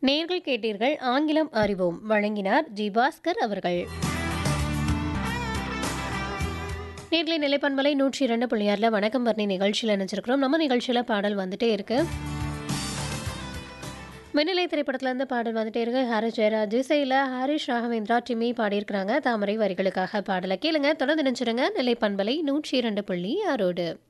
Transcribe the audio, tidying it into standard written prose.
நேர்கள் கேட்டீர்கள் ஆங்கிலம் அறிவோம் வழங்கினார் ஜி பாஸ்கர் அவர்கள். நேர்களை நிலைப்பண்பலை 102.6 வணக்கம் வர்ணி நிகழ்ச்சியில் நினைச்சிருக்கிறோம். நம்ம நிகழ்ச்சியில் பாடல் வந்துட்டே இருக்கு. மின்னலை திரைப்படத்துல இருந்து பாடல் வந்துட்டே இருக்கு. ஹாரிஸ் ஜெயராஜ் இசையில ஹாரிஷ் ராகவேந்திரா டிமி பாடியிருக்கிறாங்க. தாமரை வரிகளுக்காக பாடலை கேளுங்க. தொடர்ந்து நினைச்சிருங்க நிலைப்பண்பலை 102.6.